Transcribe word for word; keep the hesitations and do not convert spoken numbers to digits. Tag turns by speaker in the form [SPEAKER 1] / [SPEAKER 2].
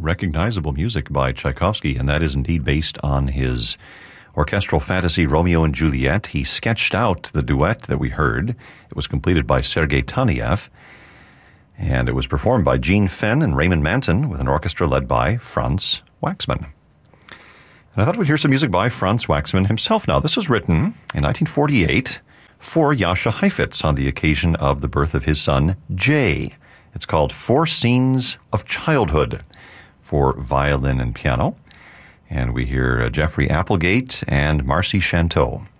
[SPEAKER 1] recognizable music by Tchaikovsky, and that is indeed based on his orchestral fantasy Romeo and Juliet. He sketched out the duet that we heard. It was completed by Sergei Taneyev, and it was performed by Gene Fenn and Raymond Manton with an orchestra led by Franz Waxman. And I thought we'd hear some music by Franz Waxman himself now. This was written in nineteen forty-eight for Jascha Heifetz on the occasion of the birth of his son, Jay. It's called Four Scenes of Childhood for violin and piano. And we hear uh, Jeffrey Applegate and Marcy Chanteau.